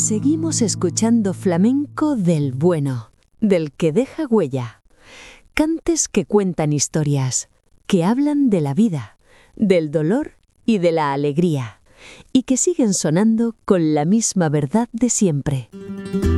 Seguimos escuchando flamenco del bueno, del que deja huella. Cantes que cuentan historias, que hablan de la vida, del dolor y de la alegría, y que siguen sonando con la misma verdad de siempre.